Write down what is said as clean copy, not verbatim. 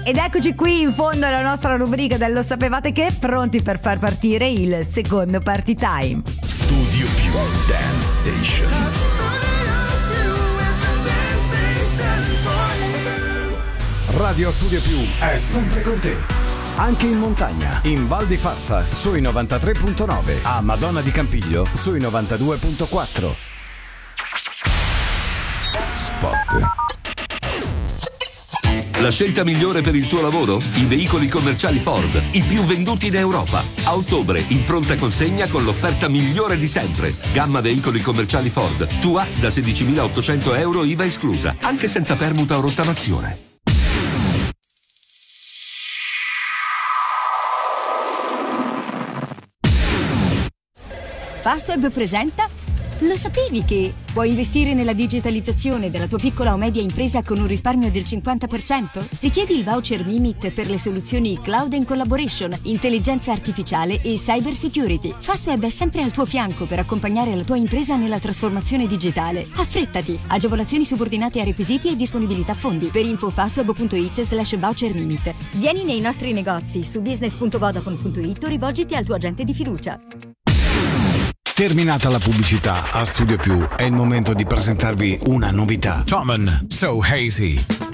Ed eccoci qui in fondo alla nostra rubrica del Lo sapevate che, pronti per far partire il secondo party time. Studio Più Dance Station. Radio Studio Più è sempre con te. Anche in montagna, in Val di Fassa sui 93.9, a Madonna di Campiglio sui 92.4. Spot. La scelta migliore per il tuo lavoro? I veicoli commerciali Ford, i più venduti in Europa. A ottobre, in pronta consegna con l'offerta migliore di sempre. Gamma veicoli commerciali Ford, tua da 16.800 euro IVA esclusa, anche senza permuta o rottamazione. Fastweb presenta. Lo sapevi che puoi investire nella digitalizzazione della tua piccola o media impresa con un risparmio del 50%? Richiedi il voucher Mimit per le soluzioni Cloud and Collaboration, intelligenza artificiale e cyber security. Fastweb è sempre al tuo fianco per accompagnare la tua impresa nella trasformazione digitale. Affrettati! Agevolazioni subordinate a requisiti e disponibilità fondi. Per info fastweb.it/voucher Mimit. Vieni nei nostri negozi su business.vodafone.it o rivolgiti al tuo agente di fiducia. Terminata la pubblicità, a Studio Più è il momento di presentarvi una novità. Tommen So Hazy.